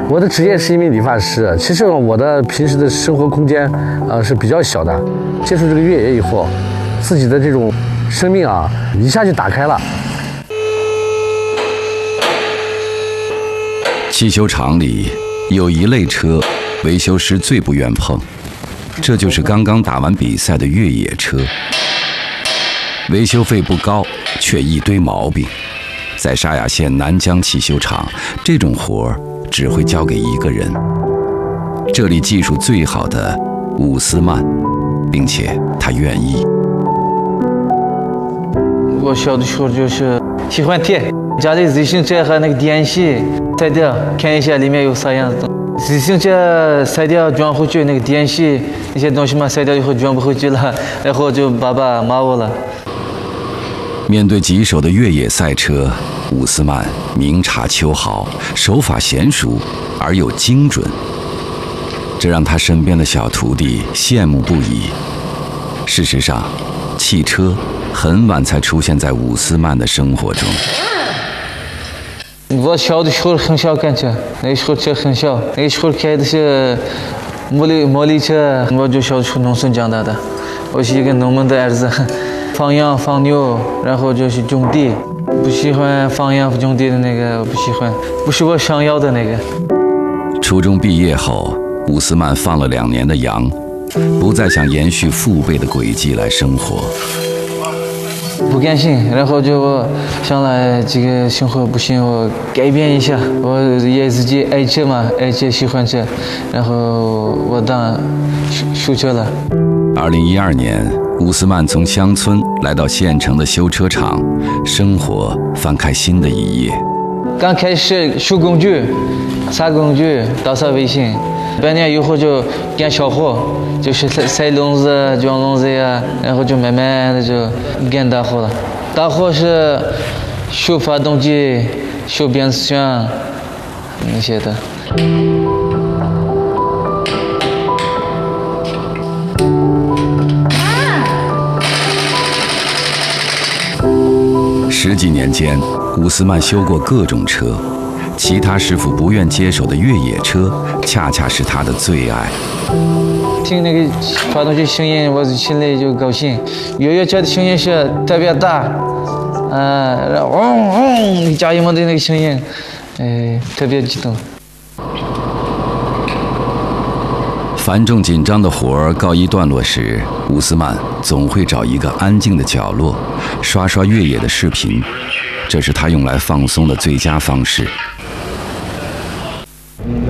我的职业是一名理发师，其实我的平时的生活空间是比较小的。接触这个越野以后，自己的这种生命一下就打开了。 汽修厂里有一类车，维修师最不愿碰，这就是刚刚打完比赛的越野车。维修费不高，却一堆毛病。在沙雅县南江汽修厂，这种活儿只会交给一个人。这里技术最好的伍斯曼，并且他愿意。 我小的时候就是喜欢贴家里自行车和那个电线拆掉，看一下里面有啥样子。自行车拆掉装回去，那个电线那些东西嘛拆掉以后装不回去了，然后就爸爸骂我了。 面对棘手的越野赛车，伍斯曼明察秋毫，手法娴熟而又精准，这让他身边的小徒弟羡慕不已。事实上，汽车很晚才出现在伍斯曼的生活中。 我小的时候很小感觉，那时候车很小，那时候开的是摩力车。我就小时候农村长大的，我是一个农民的儿子。放羊放牛，然后就是种地，不喜欢放羊种地的那个，我不喜欢，不是我想要的那个。 初中毕业后，伍斯曼放了2年的羊，不再想延续父辈的轨迹来生活。 不甘心，然后就想来这个生活不行，我改变一下。我也自己爱车嘛，爱车喜欢车，然后我当修车了。 2012年，伍斯曼从乡村来到县城的修车厂，生活翻开新的一页。 刚开始修工具、擦工具、打扫卫生，半年以后就干小活，就是塞笼子、装笼子呀，然后就慢慢的就干大活了。大活是修发动机、修变速箱那些的。 10几年间，伍斯曼修过各种车，其他师傅不愿接手的越野车，恰恰是他的最爱。 听那个发动机声音，我心里就高兴。越野车的声音是特别大，然后嗡嗡，加油门的那个声音，特别激动。 繁重紧张的活儿告一段落时，伍斯曼总会找一个安静的角落，刷刷越野的视频，这是他用来放松的最佳方式。